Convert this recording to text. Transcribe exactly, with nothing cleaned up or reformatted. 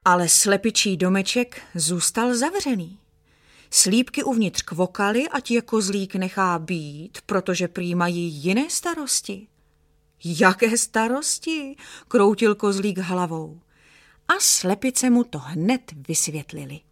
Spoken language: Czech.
Ale slepičí domeček zůstal zavřený. Slípky uvnitř kvokaly, ať je kozlík nechá být, protože prý mají jiné starosti. Jaké starosti? Kroutil kozlík hlavou. A slepice mu to hned vysvětlili.